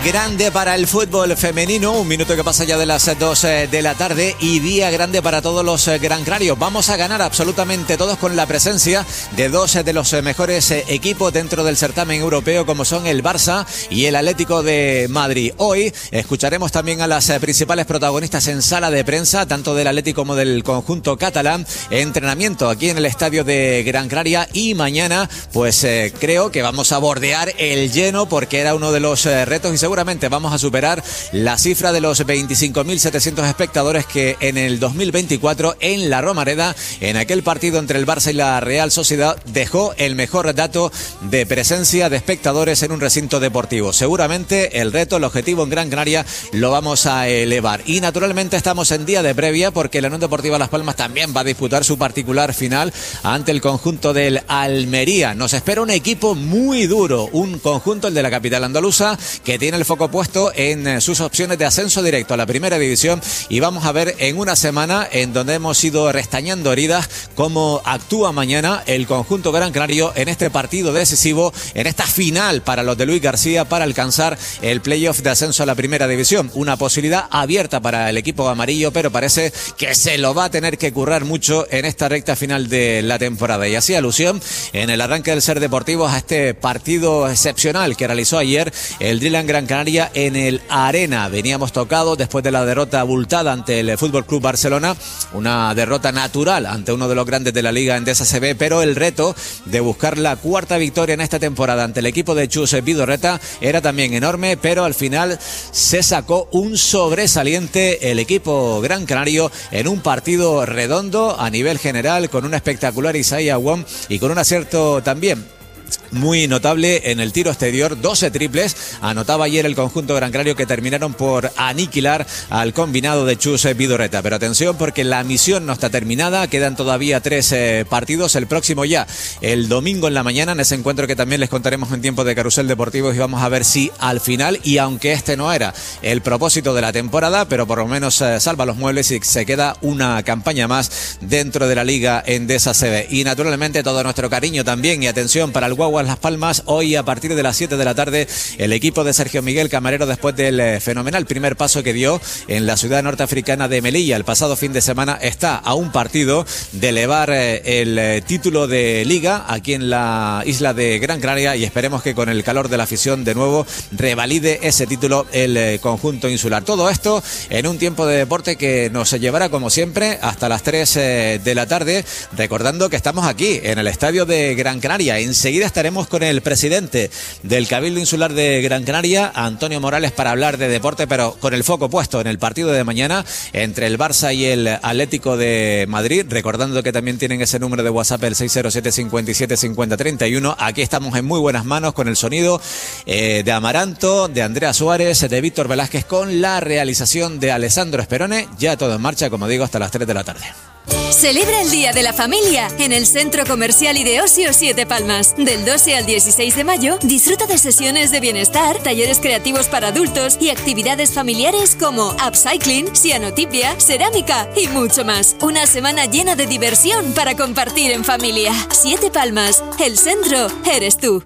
Grande para el fútbol femenino, un minuto que pasa ya de las 2 de la tarde y día grande para todos los gran canarios. Vamos a ganar absolutamente todos con la presencia de dos de los mejores equipos dentro del certamen europeo, como son el Barça y el Atlético de Madrid. Hoy escucharemos también a las principales protagonistas en sala de prensa, tanto del Atlético como del conjunto catalán, entrenamiento aquí en el estadio de Gran Canaria, y mañana pues creo que vamos a bordear el lleno, porque era uno de los retos, y seguramente vamos a superar la cifra de los 25.700 espectadores que en el 2024 en la Romareda, en aquel partido entre el Barça y la Real Sociedad, dejó el mejor dato de presencia de espectadores en un recinto deportivo. Seguramente el reto, el objetivo en Gran Canaria lo vamos a elevar. Y naturalmente estamos en día de previa, porque la Unión Deportiva Las Palmas también va a disputar su particular final ante el conjunto del Almería. Nos espera un equipo muy duro, un conjunto, el de la capital andaluza, que tiene el foco puesto en sus opciones de ascenso directo a la primera división, y vamos a ver en una semana en donde hemos ido restañando heridas cómo actúa mañana el conjunto gran canario en este partido decisivo, en esta final para los de Luis García, para alcanzar el playoff de ascenso a la primera división. Una posibilidad abierta para el equipo amarillo, pero parece que se lo va a tener que currar mucho en esta recta final de la temporada. Y así alusión en el arranque del Ser Deportivos a este partido excepcional que realizó ayer el Dreamland Gran Canaria en el Arena. Veníamos tocados después de la derrota abultada ante el Fútbol Club Barcelona, una derrota natural ante uno de los grandes de la Liga Endesa CB, pero el reto de buscar la cuarta victoria en esta temporada ante el equipo de Chus Vidorreta era también enorme, pero al final se sacó un sobresaliente el equipo gran canario en un partido redondo a nivel general, con un espectacular Isaiah Wong y con un acierto también muy notable en el tiro exterior. 12 triples anotaba ayer el conjunto gran canario, que terminaron por aniquilar al combinado de Chus Vidorreta. Pero atención, porque la misión no está terminada, quedan todavía 3 partidos. El próximo ya el domingo en la mañana, en ese encuentro que también les contaremos en tiempo de Carrusel Deportivo, y vamos a ver si al final, y aunque este no era el propósito de la temporada, pero por lo menos salva los muebles y se queda una campaña más dentro de la Liga Endesa CB. Y naturalmente todo nuestro cariño también y atención para el Guaguas Las Palmas. Hoy a partir de las 7 de la tarde el equipo de Sergio Miguel Camarero, después del fenomenal primer paso que dio en la ciudad norteafricana de Melilla el pasado fin de semana, está a un partido de elevar el título de Liga aquí en la isla de Gran Canaria, y esperemos que con el calor de la afición de nuevo revalide ese título el conjunto insular. Todo esto en un tiempo de deporte que nos llevará como siempre hasta las 3 de la tarde, recordando que estamos aquí en el estadio de Gran Canaria. Enseguida estaremos con el presidente del Cabildo Insular de Gran Canaria, Antonio Morales, para hablar de deporte, pero con el foco puesto en el partido de mañana entre el Barça y el Atlético de Madrid, recordando que también tienen ese número de WhatsApp, el 607 57 50 31. Aquí estamos en muy buenas manos con el sonido de Amaranto, de Andrea Suárez, de Víctor Velázquez, con la realización de Alessandro Esperone. Ya todo en marcha, como digo, hasta las 3 de la tarde. Celebra el Día de la Familia en el Centro Comercial y de Ocio Siete Palmas. Del 12 al 16 de mayo, disfruta de sesiones de bienestar, talleres creativos para adultos y actividades familiares como upcycling, cianotipia, cerámica y mucho más. Una semana llena de diversión para compartir en familia. Siete Palmas, el centro eres tú.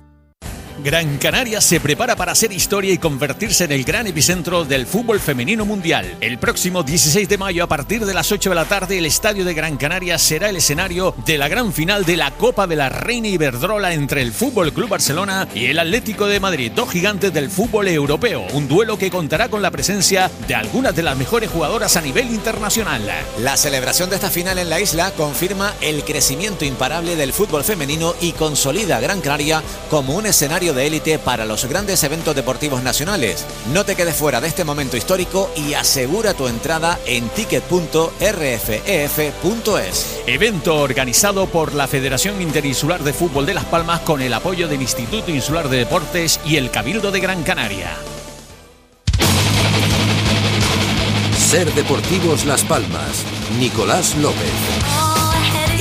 Gran Canaria se prepara para hacer historia y convertirse en el gran epicentro del fútbol femenino mundial. El próximo 16 de mayo, a partir de las 8 de la tarde, el estadio de Gran Canaria será el escenario de la gran final de la Copa de la Reina Iberdrola entre el Fútbol Club Barcelona y el Atlético de Madrid, dos gigantes del fútbol europeo. Un duelo que contará con la presencia de algunas de las mejores jugadoras a nivel internacional. La celebración de esta final en la isla confirma el crecimiento imparable del fútbol femenino y consolida a Gran Canaria como un escenario de élite para los grandes eventos deportivos nacionales. No te quedes fuera de este momento histórico y asegura tu entrada en ticket.rfef.es. Evento organizado por la Federación Interinsular de Fútbol de Las Palmas, con el apoyo del Instituto Insular de Deportes y el Cabildo de Gran Canaria. Ser Deportivos Las Palmas, Nicolás López.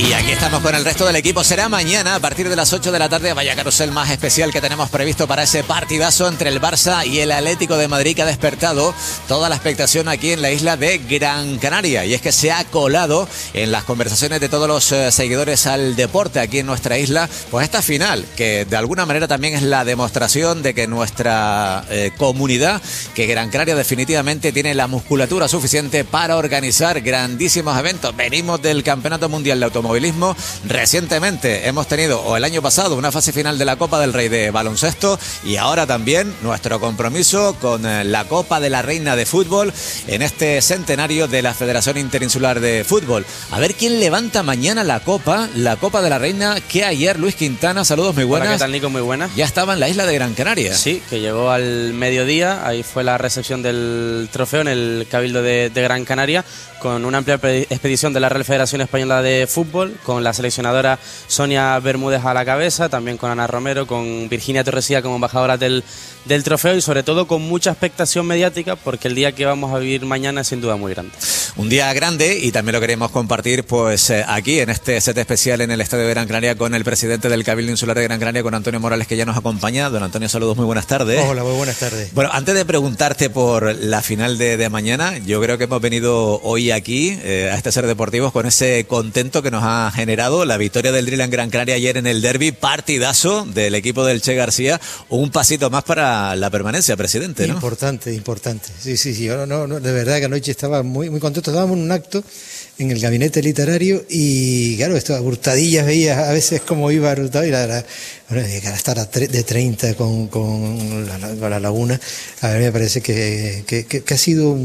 Y aquí estamos con el resto del equipo. Será mañana a partir de las 8 de la tarde. Vaya carrusel más especial que tenemos previsto para ese partidazo entre el Barça y el Atlético de Madrid, que ha despertado toda la expectación aquí en la isla de Gran Canaria. Y es que se ha colado en las conversaciones de todos los seguidores al deporte aquí en nuestra isla, pues esta final, que de alguna manera también es la demostración de que nuestra comunidad, que Gran Canaria definitivamente tiene la musculatura suficiente para organizar grandísimos eventos. Venimos del Campeonato Mundial de Automovilismo. Recientemente hemos tenido, o el año pasado, una fase final de la Copa del Rey de baloncesto, y ahora también nuestro compromiso con la Copa de la Reina de Fútbol en este centenario de la Federación Interinsular de Fútbol. A ver quién levanta mañana la Copa de la Reina, que ayer Luis Quintana, saludos, muy buenas. Hola, ¿qué tal, Nico? Muy buenas. Ya estaba en la isla de Gran Canaria. Sí, que llegó al mediodía, ahí fue la recepción del trofeo en el Cabildo de Gran Canaria, con una amplia expedición de la Real Federación Española de Fútbol, con la seleccionadora Sonia Bermúdez a la cabeza, también con Ana Romero, con Virginia Torresía como embajadoras del trofeo, y sobre todo con mucha expectación mediática, porque el día que vamos a vivir mañana es sin duda muy grande. Un día grande, y también lo queremos compartir pues aquí en este set especial en el Estadio de Gran Canaria con el presidente del Cabildo Insular de Gran Canaria, con Antonio Morales, que ya nos acompaña. Don Antonio, saludos, muy buenas tardes. Hola, muy buenas tardes. Bueno, antes de preguntarte por la final de mañana, yo creo que hemos venido hoy aquí a este Ser Deportivos con ese contento que nos ha generado la victoria del Drill en Gran Canaria ayer en el derbi, partidazo del equipo del Che García, un pasito más para la permanencia, presidente, ¿no? Importante. Sí. Yo no, de verdad que anoche estaba muy contento. Estábamos en un acto en el gabinete literario y, claro, esto, a hurtadillas veías a veces cómo iba Hurtado, y bueno, llegar a estar de 30 con la Laguna, a mí me parece que ha sido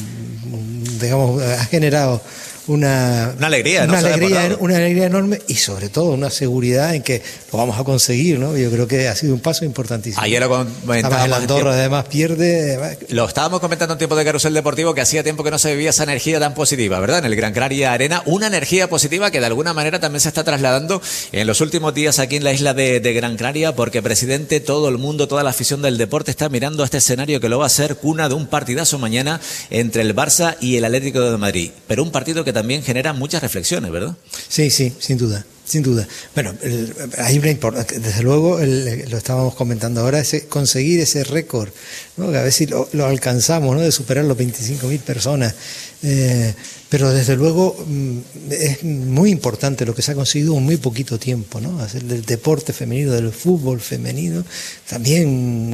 digamos, ha generado una alegría, ¿no? Una alegría enorme, y sobre todo una seguridad en que lo vamos a conseguir, ¿no? Yo creo que ha sido un paso importantísimo. Ayer lo comentábamos. El Andorra además pierde. Lo estábamos comentando en tiempo de carrusel deportivo, que hacía tiempo que no se vivía esa energía tan positiva, ¿verdad? En el Gran Canaria Arena, una energía positiva que de alguna manera también se está trasladando en los últimos días aquí en la isla de Gran Canaria, porque, presidente, todo el mundo, toda la afición del deporte está mirando a este escenario que lo va a ser cuna de un partidazo mañana entre el Barça y el Atlético de Madrid, pero un partido que también genera muchas reflexiones, ¿verdad? Sí, sin duda. Bueno, hay una desde luego, lo estábamos comentando ahora, conseguir ese récord, ¿no? A ver si lo alcanzamos, ¿no? De superar los 25.000 personas. Pero desde luego es muy importante lo que se ha conseguido en muy poquito tiempo, ¿no? Hacer del deporte femenino, del fútbol femenino, también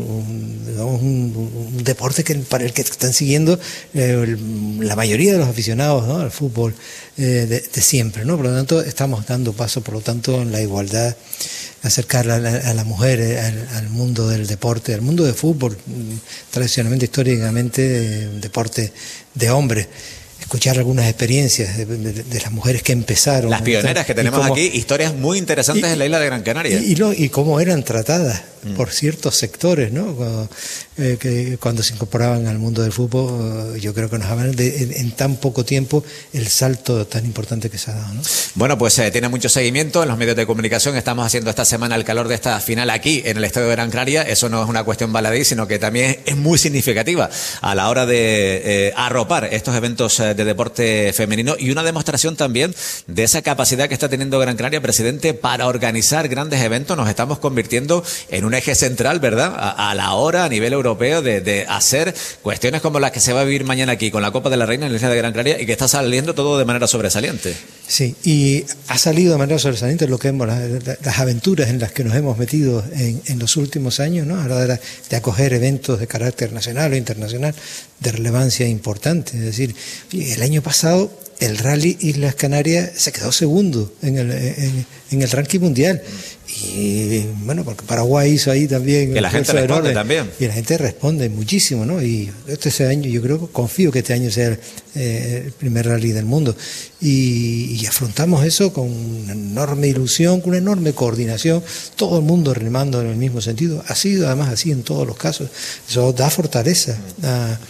un deporte para el que están siguiendo la mayoría de los aficionados, ¿no? Al fútbol de siempre, ¿no? Por lo tanto, estamos dando paso, por lo tanto, en la igualdad, acercar a la mujer al mundo del deporte, al mundo del fútbol, tradicionalmente, históricamente, un deporte de hombres. Escuchar algunas experiencias de las mujeres que empezaron. Las pioneras que tenemos aquí, historias muy interesantes en la isla de Gran Canaria. Y cómo eran tratadas por ciertos sectores, ¿no? Cuando se incorporaban al mundo del fútbol, yo creo que nos hablan en tan poco tiempo el salto tan importante que se ha dado, ¿no? Bueno, pues tiene mucho seguimiento en los medios de comunicación. Estamos haciendo esta semana el calor de esta final aquí en el Estadio de Gran Canaria. Eso no es una cuestión baladí, sino que también es muy significativa a la hora de arropar estos eventos de deporte femenino, y una demostración también de esa capacidad que está teniendo Gran Canaria, presidente, para organizar grandes eventos. Nos estamos convirtiendo en un eje central, ¿verdad?, a la hora a nivel europeo de hacer cuestiones como las que se va a vivir mañana aquí con la Copa de la Reina en la isla de Gran Canaria, y que está saliendo todo de manera sobresaliente. Sí, y ha salido de manera sobresaliente lo que hemos, las aventuras en las que nos hemos metido en los últimos años, ¿no? A la hora de acoger eventos de carácter nacional o internacional de relevancia importante. Es decir, el año pasado el Rally Islas Canarias se quedó segundo en el ranking mundial. Y bueno, porque Paraguay hizo ahí también. Que la gente responde también. Y la gente responde muchísimo, ¿no? Y este año, yo confío que este año sea el primer rally del mundo. Y afrontamos eso con una enorme ilusión, con una enorme coordinación, todo el mundo remando en el mismo sentido. Ha sido además así en todos los casos. Eso da fortaleza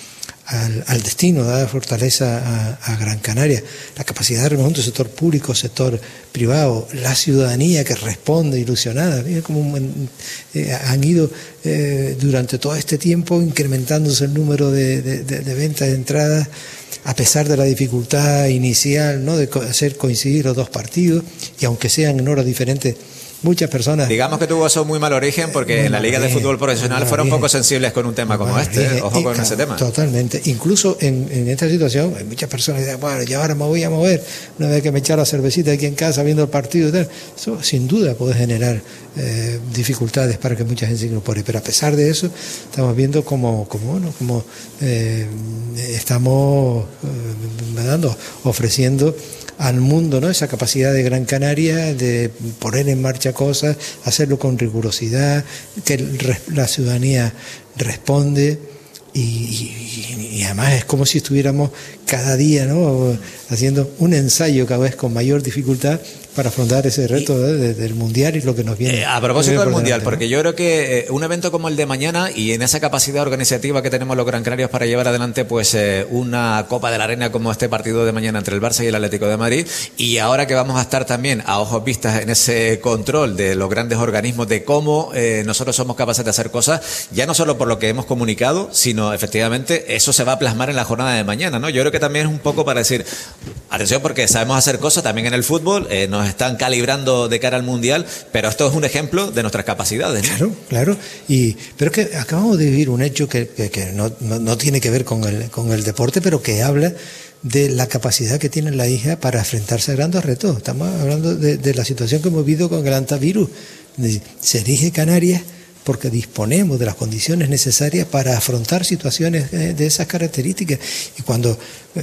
al destino, da fortaleza a Gran Canaria, la capacidad de remonte del sector público, sector privado, la ciudadanía que responde ilusionada. Mira cómo han ido durante todo este tiempo incrementándose el número de ventas de entradas, a pesar de la dificultad inicial, ¿no?, de hacer coincidir los dos partidos, y aunque sean en horas diferentes, muchas personas... Digamos que tuvo eso muy mal origen, porque en la Liga de Fútbol Profesional fueron poco sensibles con un tema como este. Ojo con ese tema. Totalmente. Incluso en esta situación, hay muchas personas que dicen, bueno, ya ahora me voy a mover, una vez que me echar la cervecita aquí en casa viendo el partido y tal. Eso sin duda puede generar dificultades para que mucha gente se incorpore. Pero a pesar de eso, estamos viendo como estamos ofreciendo al mundo, ¿no?, esa capacidad de Gran Canaria de poner en marcha cosas, hacerlo con rigurosidad, que la ciudadanía responde y además es como si estuviéramos cada día, ¿no?, haciendo un ensayo cada vez con mayor dificultad para afrontar ese reto del Mundial y lo que nos viene. A propósito del Mundial, ¿no?, porque yo creo que un evento como el de mañana y en esa capacidad organizativa que tenemos los Gran Canarios para llevar adelante pues una Copa de la Reina como este partido de mañana entre el Barça y el Atlético de Madrid, y ahora que vamos a estar también a ojos vistas en ese control de los grandes organismos de cómo nosotros somos capaces de hacer cosas, ya no solo por lo que hemos comunicado, sino efectivamente eso se va a plasmar en la jornada de mañana, ¿no? Yo creo que también es un poco para decir, atención, porque sabemos hacer cosas también en el fútbol, nos están calibrando de cara al Mundial, pero esto es un ejemplo de nuestras capacidades, ¿no? Claro. Pero es que acabamos de vivir un hecho que no tiene que ver con el deporte, pero que habla de la capacidad que tiene la hija para enfrentarse a grandes retos. Estamos hablando de la situación que hemos vivido con el antivirus. Se erige Canarias porque disponemos de las condiciones necesarias para afrontar situaciones de esas características. Y cuando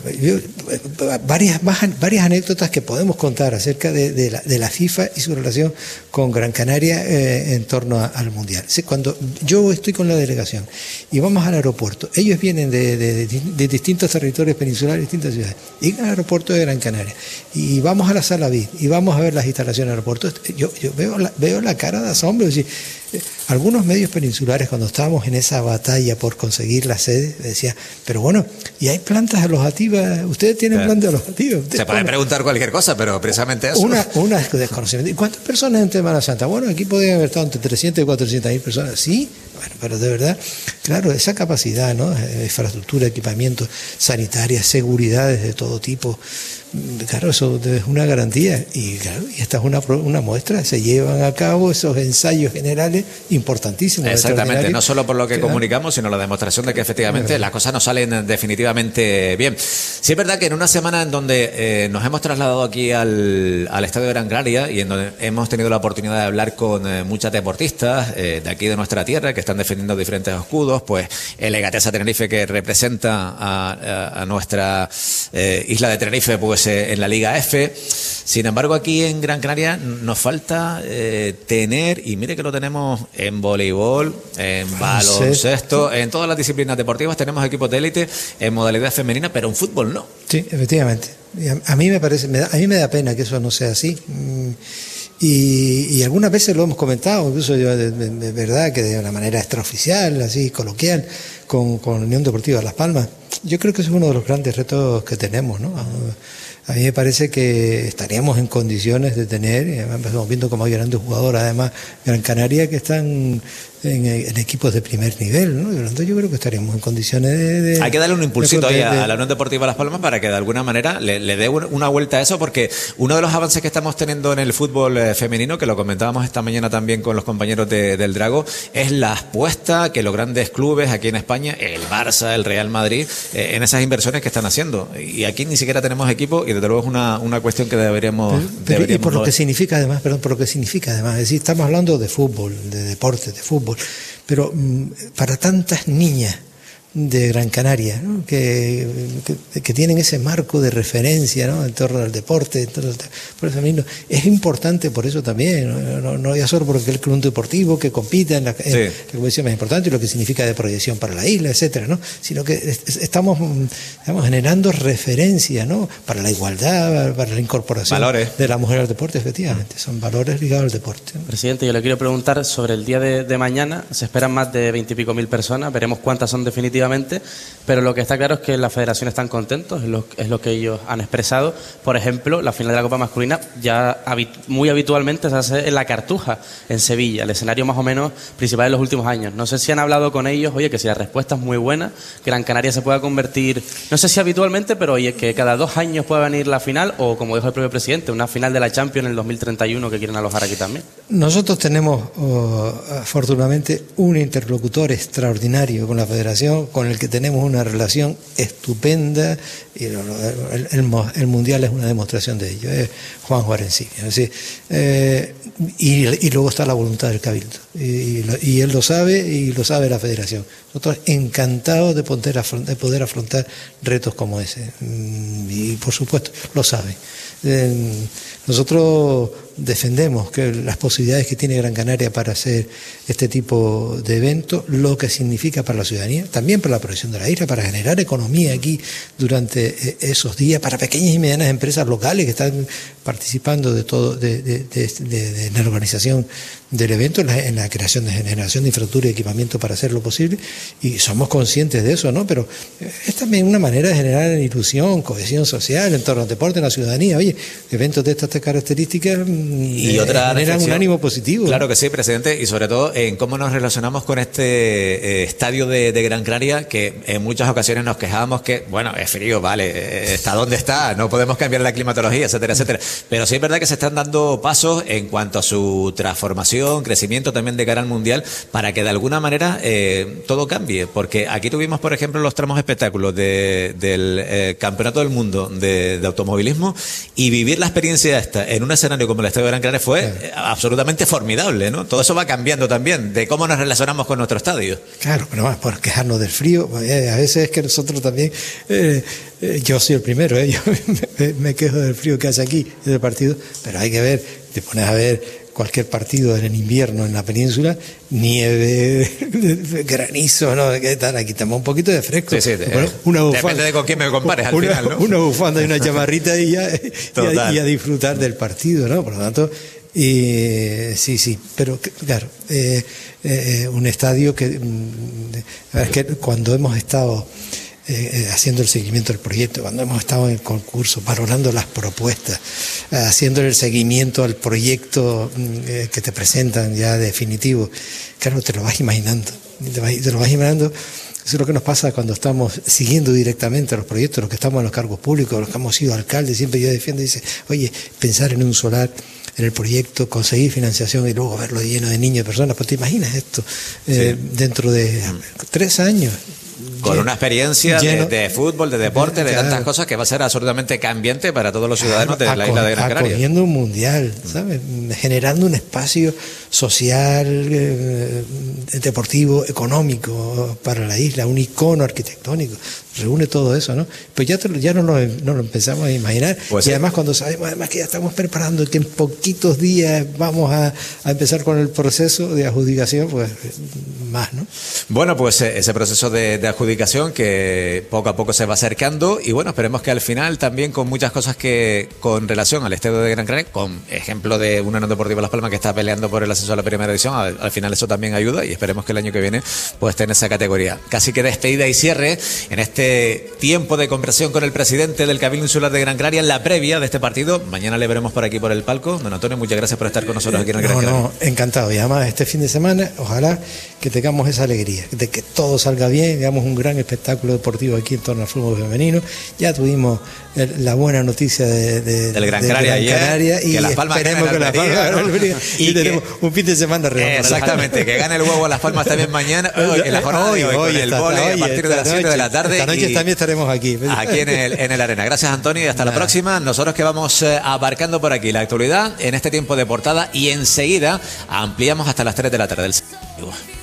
varias anécdotas que podemos contar acerca de la FIFA y su relación con Gran Canaria en torno al Mundial. Cuando yo estoy con la delegación y vamos al aeropuerto, ellos vienen de distintos territorios peninsulares, distintas ciudades, y al aeropuerto de Gran Canaria, y vamos a la Sala BID y vamos a ver las instalaciones del aeropuerto, yo veo la cara de asombro. Es decir, algunos medios peninsulares, cuando estábamos en esa batalla por conseguir la sede, decían, pero bueno, ¿y hay plantas alojativas? ¿Ustedes tienen plantas alojativas? Se puede preguntar cualquier cosa, pero precisamente eso. Una desconocimiento. ¿Y cuántas personas en Semana Santa? Bueno, aquí podrían haber estado entre 300 y 400.000 personas. Sí, bueno, pero de verdad, claro, esa capacidad, ¿no?, infraestructura, equipamiento, sanitaria, seguridades de todo tipo. Claro, eso es una garantía y claro, y esta es una muestra. Se llevan a cabo esos ensayos generales importantísimos. Exactamente, no solo por lo que comunicamos, sino la demostración de que efectivamente las cosas nos salen definitivamente bien. Sí es verdad que en una semana en donde nos hemos trasladado aquí al Estadio de Gran Canaria y en donde hemos tenido la oportunidad de hablar con muchas deportistas de aquí de nuestra tierra que están defendiendo diferentes escudos, pues el Egatesa Tenerife, que representa a nuestra isla de Tenerife, pues en la Liga F. Sin embargo, aquí en Gran Canaria nos falta tener, y mire que lo tenemos en voleibol, en baloncesto, en todas las disciplinas deportivas tenemos equipos de élite en modalidad femenina, pero en fútbol no. Sí, efectivamente. A mí me da pena que eso no sea así. Y algunas veces lo hemos comentado, incluso yo, de verdad que de una manera extraoficial, así coloquial, con la Unión Deportiva Las Palmas. Yo creo que ese es uno de los grandes retos que tenemos, ¿no? A mí me parece que estaríamos en condiciones de tener, estamos viendo cómo hay grandes jugadores, además Gran Canaria, que están en equipos de primer nivel, ¿no? Y por lo tanto yo creo que estaríamos en condiciones de hay que darle un impulsito ahí a la Unión Deportiva Las Palmas para que de alguna manera le dé una vuelta a eso, porque uno de los avances que estamos teniendo en el fútbol femenino, que lo comentábamos esta mañana también con los compañeros del Drago, es la apuesta que los grandes clubes aquí en España, el Barça, el Real Madrid, en esas inversiones que están haciendo. Y aquí ni siquiera tenemos equipo y desde luego es una cuestión que deberíamos y por lo que significa además, es decir, estamos hablando de fútbol, de deporte, de fútbol, pero para tantas niñas de Gran Canaria, ¿no?, que tienen ese marco de referencia, ¿no?, en torno al deporte, en torno al deporte femenino, es importante por eso también, no ya solo porque el club deportivo que compita en la competición más importante y lo que significa de proyección para la isla, etcétera, ¿no?, sino que estamos generando referencia, ¿no?, para la igualdad, para la incorporación de la mujer al deporte. Efectivamente, son valores ligados al deporte, ¿no? Presidente, yo le quiero preguntar sobre el día de mañana. Se esperan más de 20 y pico mil personas, veremos cuántas son definitivas, deportivamente, pero lo que está claro es que la federación están contentos, es lo que ellos han expresado. Por ejemplo, la final de la Copa Masculina ya muy habitualmente se hace en la Cartuja, en Sevilla, el escenario más o menos principal de los últimos años. No sé si han hablado con ellos, oye, que si la respuesta es muy buena, Gran Canaria se pueda convertir, no sé si habitualmente, pero oye, que cada 2 años pueda venir la final, o como dijo el propio presidente, una final de la Champions en el 2031 que quieren alojar aquí también. Nosotros tenemos, afortunadamente, un interlocutor extraordinario con la federación, con el que tenemos una relación estupenda, y el Mundial es una demostración de ello, es Juanjo Arencibia. Es decir, y luego está la voluntad del Cabildo, y él lo sabe, y lo sabe la federación. Nosotros encantados de poder afrontar retos como ese, y por supuesto lo saben. Nosotros defendemos que las posibilidades que tiene Gran Canaria para hacer este tipo de eventos, lo que significa para la ciudadanía, también para la proyección de la isla, para generar economía aquí durante esos días, para pequeñas y medianas empresas locales que están participando de la organización del evento, en la creación de generación de infraestructura y equipamiento para hacerlo posible, y somos conscientes de eso, ¿no? Pero es también una manera de generar ilusión, cohesión social en torno al deporte en la ciudadanía. Oye, eventos de estas características y otra generan reflexión, un ánimo positivo. Claro que sí, presidente, y sobre todo en cómo nos relacionamos con este estadio de Gran Canaria, que en muchas ocasiones nos quejábamos que, bueno, es frío, vale, está donde está, no podemos cambiar la climatología, etcétera, etcétera. Pero sí es verdad que se están dando pasos en cuanto a su transformación, crecimiento también de cara al Mundial, para que de alguna manera todo cambie, porque aquí tuvimos, por ejemplo, los tramos espectáculos del Campeonato del Mundo de automovilismo, y vivir la experiencia esta en un escenario como el Estadio de Gran Canaria fue absolutamente formidable, ¿no? Todo eso va cambiando también, de cómo nos relacionamos con nuestro estadio. Claro, pero más por quejarnos del frío, a veces es que nosotros también, yo soy el primero, yo me quejo del frío que hace aquí en el partido, pero hay que ver, te pones a ver cualquier partido en el invierno en la península, nieve, granizo, ¿no? ¿Qué tal? Aquí estamos un poquito de fresco. Sí, una bufanda, depende de con quién me compares al final, ¿no? Una bufanda y una chamarrita y a disfrutar del partido, ¿no? Por lo tanto, sí, pero claro, un estadio que cuando hemos estado haciendo el seguimiento del proyecto, cuando hemos estado en el concurso, valorando las propuestas, haciendo el seguimiento al proyecto que te presentan ya definitivo, claro, te lo vas imaginando. Eso es lo que nos pasa cuando estamos siguiendo directamente los proyectos, los que estamos en los cargos públicos, los que hemos sido alcaldes, siempre yo defiendo y dice, oye, pensar en un solar, en el proyecto, conseguir financiación y luego verlo lleno de niños y personas, pues te imaginas esto dentro de 3 años. Con una experiencia de fútbol, de deporte, de tantas cosas que va a ser absolutamente cambiante para todos los ciudadanos de la isla de Gran Canaria. Acogiendo un mundial, ¿sabes? Generando un espacio social, deportivo, económico para la isla, un icono arquitectónico. Reúne todo eso, ¿no? Pues ya no lo empezamos a imaginar. Pues y además cuando sabemos que ya estamos preparando, que en poquitos días vamos a empezar con el proceso de adjudicación, pues más, ¿no? Bueno, pues ese proceso de adjudicación que poco a poco se va acercando, y bueno, esperemos que al final también con muchas cosas que con relación al estadio de Gran Canaria, con ejemplo de una Unión Deportiva Las Palmas que está peleando por el ascenso a la primera división, al final eso también ayuda, y esperemos que el año que viene pues esté en esa categoría. Casi que despedida y cierre en este tiempo de conversación con el presidente del Cabildo Insular de Gran Canaria en la previa de este partido. Mañana le veremos por aquí por el palco. Don Antonio, muchas gracias por estar con nosotros aquí en el Gran Canaria. No, encantado. Y además este fin de semana, ojalá que tengamos esa alegría, de que todo salga bien, digamos un gran espectáculo deportivo aquí en torno al fútbol femenino. Ya tuvimos la buena noticia del Gran Canaria ayer, y que Las Palmas esperemos que Las Palmas y tenemos un fin de semana redondo. Exactamente, que gane el huevo a Las Palmas también mañana, en la jornada de hoy, con el vóley a partir de las 7 de la tarde. Esta noche también estaremos aquí en el Arena. Gracias, Antonio, y hasta la próxima. Nosotros que vamos abarcando por aquí la actualidad en este tiempo de portada, y enseguida ampliamos hasta las 3 de la tarde.